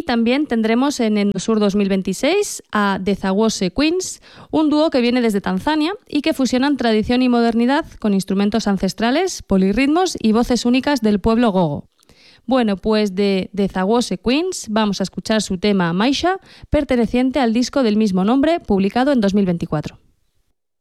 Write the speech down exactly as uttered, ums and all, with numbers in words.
también tendremos en Endosur dos mil veintiséis a The Zawose Queens, un dúo que viene desde Tanzania y que fusionan tradición y modernidad con instrumentos ancestrales, polirritmos y voces únicas del pueblo gogo. Bueno, pues de The Zawose Queens vamos a escuchar su tema Maisha, perteneciente al disco del mismo nombre, publicado en dos mil veinticuatro.